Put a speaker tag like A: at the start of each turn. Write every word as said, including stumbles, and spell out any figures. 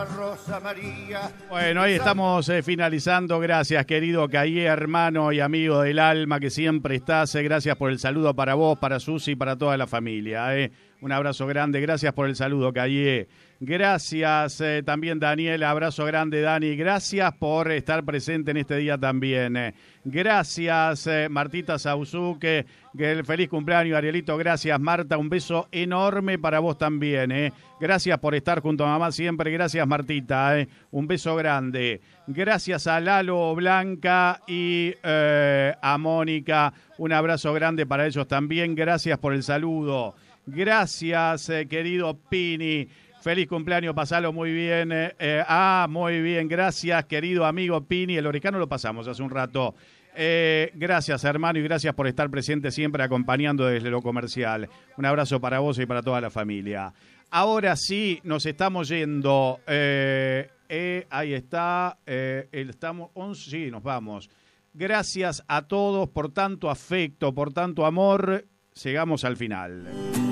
A: Rosa María.
B: Bueno, ahí estamos eh, finalizando. Gracias, querido Calle, hermano y amigo del alma que siempre estás. Eh, gracias por el saludo para vos, para Susi y para toda la familia. Eh. Un abrazo grande. Gracias por el saludo, Calle. Gracias eh, también, Daniel. Abrazo grande, Dani. Gracias por estar presente en este día también. Eh. Gracias, eh, Martita Sauzuque. Que el feliz cumpleaños, Arielito. Gracias, Marta. Un beso enorme para vos también. Eh. Gracias por estar junto a mamá siempre. Gracias, Martita. Eh. Un beso grande. Gracias a Lalo, Blanca y eh, a Mónica. Un abrazo grande para ellos también. Gracias por el saludo. Gracias, eh, querido Pini. Feliz cumpleaños, pasalo muy bien. Eh, eh, ah, muy bien, gracias, querido amigo Pini. El Oricano lo pasamos hace un rato. Eh, gracias, hermano, y gracias por estar presente siempre acompañando desde lo comercial. Un abrazo para vos y para toda la familia. Ahora sí, nos estamos yendo. Eh, eh, ahí está. Eh, estamos once, sí, nos vamos. Gracias a todos por tanto afecto, por tanto amor. Llegamos al final.